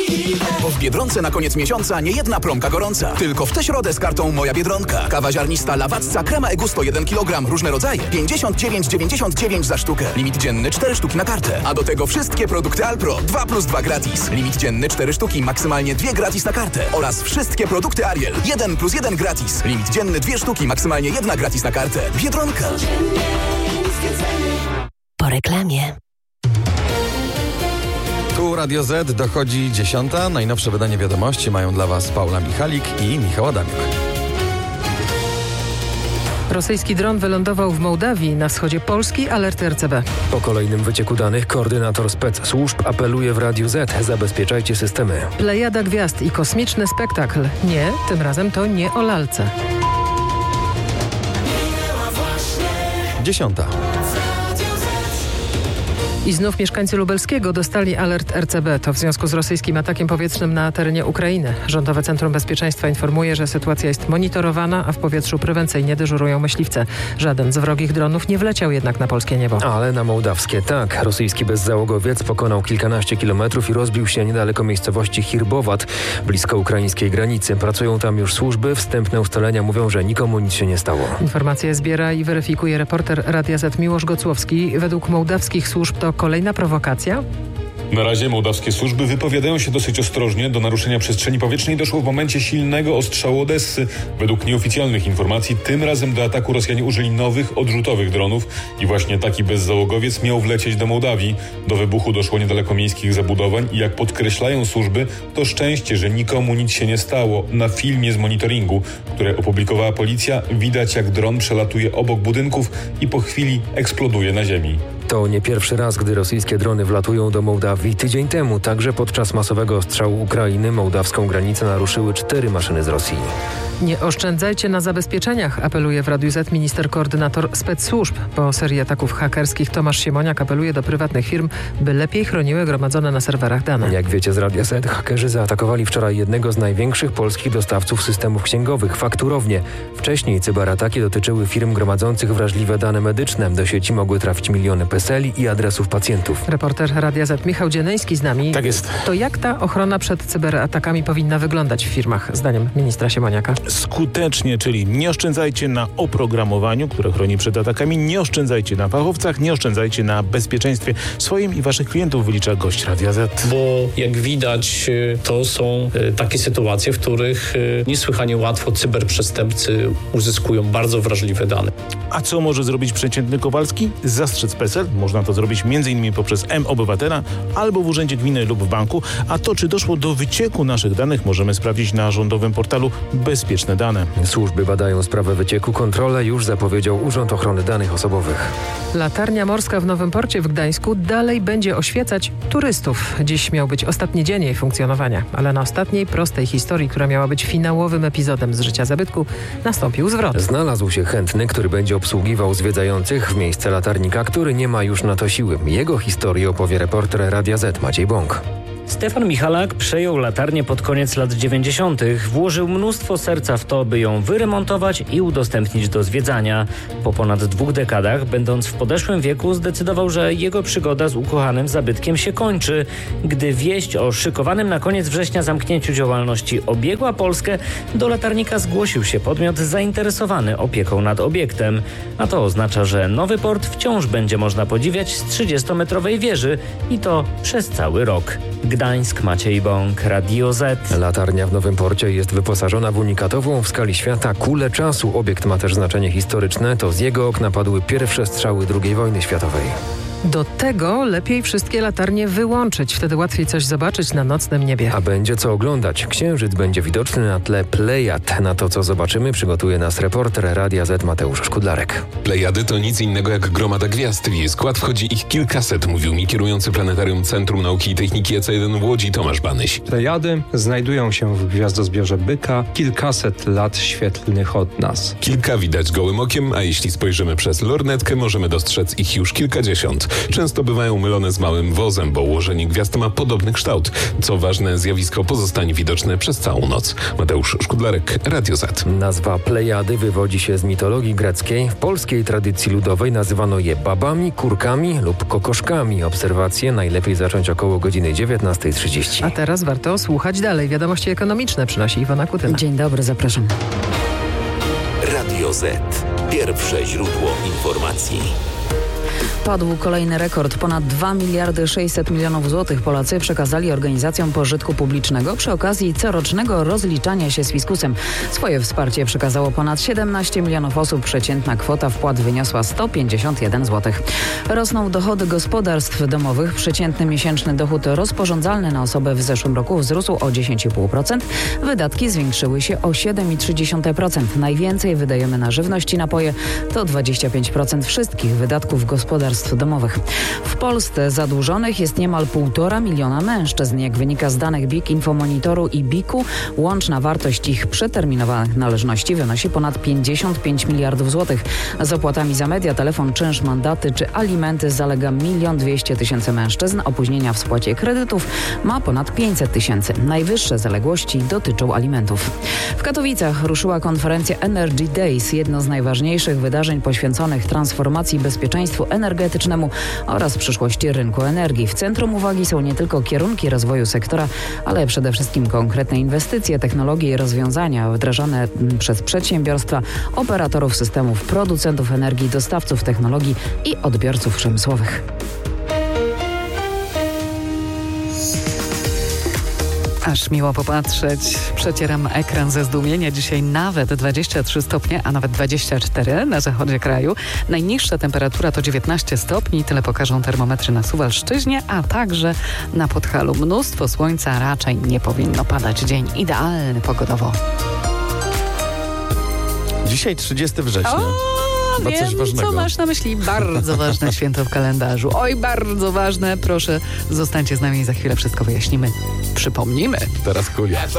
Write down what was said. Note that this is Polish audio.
Bo w Biedronce na koniec miesiąca nie jedna promka gorąca. Tylko w tę środę z kartą Moja Biedronka. Kawa ziarnista Lawacca, krema Egusto 1 kg, różne rodzaje. 59,99 za sztukę. Limit dzienny 4 sztuki na kartę. A do tego wszystkie produkty Alpro 2+2 gratis. Limit dzienny 4 sztuki, maksymalnie 2 gratis na kartę. Oraz wszystkie produkty Ariel 1+1 gratis. Limit dzienny 2 sztuki, maksymalnie 1 gratis na kartę. Biedronka. Po reklamie. Tu Radio Z, dochodzi 10. Najnowsze wydanie wiadomości mają dla Was Paula Michalik i Michał Adamiuk. Rosyjski dron wylądował w Mołdawii, na wschodzie Polski, alert RCB. Po kolejnym wycieku danych koordynator spec-służb apeluje w Radiu Z: zabezpieczajcie systemy. Plejada gwiazd i kosmiczny spektakl. Nie, tym razem to nie o lalce. 10. I znów mieszkańcy Lubelskiego dostali alert RCB. To w związku z rosyjskim atakiem powietrznym na terenie Ukrainy. Rządowe Centrum Bezpieczeństwa informuje, że sytuacja jest monitorowana, a w powietrzu prewencyjnie dyżurują myśliwce. Żaden z wrogich dronów nie wleciał jednak na polskie niebo. Ale na mołdawskie tak. Rosyjski bezzałogowiec pokonał kilkanaście kilometrów i rozbił się niedaleko miejscowości Hirbowat, blisko ukraińskiej granicy. Pracują tam już służby. Wstępne ustalenia mówią, że nikomu nic się nie stało. Informacje zbiera i weryfikuje reporter Radia Z Miłosz Gocłowski. Według mołdawskich służb to kolejna prowokacja? Na razie mołdawskie służby wypowiadają się dosyć ostrożnie. Do naruszenia przestrzeni powietrznej doszło w momencie silnego ostrzału Odessy. Według nieoficjalnych informacji tym razem do ataku Rosjanie użyli nowych, odrzutowych dronów i właśnie taki bezzałogowiec miał wlecieć do Mołdawii. Do wybuchu doszło niedaleko miejskich zabudowań i jak podkreślają służby, to szczęście, że nikomu nic się nie stało. Na filmie z monitoringu, które opublikowała policja, widać jak dron przelatuje obok budynków i po chwili eksploduje na ziemi. To nie pierwszy raz, gdy rosyjskie drony wlatują do Mołdawii. Tydzień temu, także podczas masowego ostrzału Ukrainy, mołdawską granicę naruszyły 4 maszyny z Rosji. Nie oszczędzajcie na zabezpieczeniach, apeluje w Radiu Z minister koordynator spec-służb. Po serii ataków hakerskich Tomasz Siemoniak apeluje do prywatnych firm, by lepiej chroniły gromadzone na serwerach dane. Jak wiecie z Radia Z, hakerzy zaatakowali wczoraj jednego z największych polskich dostawców systemów księgowych, Fakturownię. Wcześniej cyberataki dotyczyły firm gromadzących wrażliwe dane medyczne. Do sieci mogły trafić miliony PESEL-i i adresów pacjentów. Reporter Radia Z Michał Dzieneński z nami. Tak jest. To jak ta ochrona przed cyberatakami powinna wyglądać w firmach, zdaniem ministra Siemoniaka? Skutecznie, czyli nie oszczędzajcie na oprogramowaniu, które chroni przed atakami, nie oszczędzajcie na fachowcach, nie oszczędzajcie na bezpieczeństwie swoim i waszych klientów, wylicza gość Radia Z. Bo jak widać, to są takie sytuacje, w których niesłychanie łatwo cyberprzestępcy uzyskują bardzo wrażliwe dane. A co może zrobić przeciętny Kowalski? Zastrzec PESEL. Można to zrobić m.in. poprzez M-Obywatela albo w urzędzie gminy lub w banku. A to, czy doszło do wycieku naszych danych, możemy sprawdzić na rządowym portalu Bezpieczne Dane. Służby badają sprawę wycieku. Kontrolę już zapowiedział Urząd Ochrony Danych Osobowych. Latarnia morska w Nowym Porcie w Gdańsku dalej będzie oświecać turystów. Dziś miał być ostatni dzień jej funkcjonowania, ale na ostatniej prostej historii, która miała być finałowym epizodem z życia zabytku, nastąpił zwrot. Znalazł się chętny, który będzie obsługiwał zwiedzających w miejsce latarnika, który nie ma już na to siły. Jego historię opowie reporter Radia Z Maciej Bąk. Stefan Michalak przejął latarnię pod koniec lat 90. Włożył mnóstwo serca w to, by ją wyremontować i udostępnić do zwiedzania. Po ponad 2 dekadach, będąc w podeszłym wieku, zdecydował, że jego przygoda z ukochanym zabytkiem się kończy. Gdy wieść o szykowanym na koniec września zamknięciu działalności obiegła Polskę, do latarnika zgłosił się podmiot zainteresowany opieką nad obiektem. A to oznacza, że Nowy Port wciąż będzie można podziwiać z 30-metrowej wieży i to przez cały rok. Gdańsk, Maciej Bąk, Radio Z. Latarnia w Nowym Porcie jest wyposażona w unikatową w skali świata kulę czasu. Obiekt ma też znaczenie historyczne. To z jego okna padły pierwsze strzały II wojny światowej. Do tego lepiej wszystkie latarnie wyłączyć, wtedy łatwiej coś zobaczyć na nocnym niebie. A będzie co oglądać. Księżyc będzie widoczny na tle Plejad. Na to, co zobaczymy, przygotuje nas reporter Radia Z Mateusz Szkudlarek. Plejady to nic innego jak gromada gwiazd. W jej skład wchodzi ich kilkaset, mówił mi kierujący Planetarium Centrum Nauki i Techniki EC1 w Łodzi Tomasz Banyś. Plejady znajdują się w gwiazdozbiorze Byka kilkaset lat świetlnych od nas. Kilka widać gołym okiem, a jeśli spojrzymy przez lornetkę, możemy dostrzec ich już kilkadziesiąt. Często bywają mylone z małym wozem, bo ułożenie gwiazd ma podobny kształt. Co ważne, zjawisko pozostanie widoczne przez całą noc. Mateusz Szkudlarek, Radio Z. Nazwa Plejady wywodzi się z mitologii greckiej. W polskiej tradycji ludowej nazywano je babami, kurkami lub kokoszkami. Obserwacje najlepiej zacząć około godziny 19:30. A teraz warto słuchać dalej. Wiadomości ekonomiczne przynosi Iwona Kutyna. Dzień dobry, zapraszam. Radio Z. Pierwsze źródło informacji. Padł kolejny rekord. Ponad 2 miliardy 600 milionów złotych Polacy przekazali organizacjom pożytku publicznego przy okazji corocznego rozliczania się z fiskusem. Swoje wsparcie przekazało ponad 17 milionów osób. Przeciętna kwota wpłat wyniosła 151 zł. Rosną dochody gospodarstw domowych. Przeciętny miesięczny dochód rozporządzalny na osobę w zeszłym roku wzrósł o 10,5%. Wydatki zwiększyły się o 7,3%. Najwięcej wydajemy na żywność i napoje. To 25% wszystkich wydatków gospodarstw domowych. W Polsce zadłużonych jest niemal 1,5 miliona mężczyzn. Jak wynika z danych BIK Infomonitoru i BIK-u, łączna wartość ich przeterminowanych należności wynosi ponad 55 miliardów złotych. Z opłatami za media, telefon, czynsz, mandaty czy alimenty zalega 1 200 000 mężczyzn. Opóźnienia w spłacie kredytów ma ponad 500 000. Najwyższe zaległości dotyczą alimentów. W Katowicach ruszyła konferencja Energy Days, jedno z najważniejszych wydarzeń poświęconych transformacji i bezpieczeństwu energetycznemu oraz przyszłości rynku energii. W centrum uwagi są nie tylko kierunki rozwoju sektora, ale przede wszystkim konkretne inwestycje, technologie i rozwiązania wdrażane przez przedsiębiorstwa, operatorów systemów, producentów energii, dostawców technologii i odbiorców przemysłowych. Aż miło popatrzeć. Przecieram ekran ze zdumienia. Dzisiaj nawet 23 stopnie, a nawet 24 na zachodzie kraju. Najniższa temperatura to 19 stopni. Tyle pokażą termometry na Suwalszczyźnie, a także na Podhalu. Mnóstwo słońca, raczej nie powinno padać. Dzień idealny pogodowo. Dzisiaj 30 września. Chyba Wiem, coś ważnego. co masz na myśli. Bardzo ważne święto w kalendarzu. Oj, bardzo ważne. Proszę, zostańcie z nami i za chwilę wszystko wyjaśnimy. Przypomnimy. Teraz Kulia.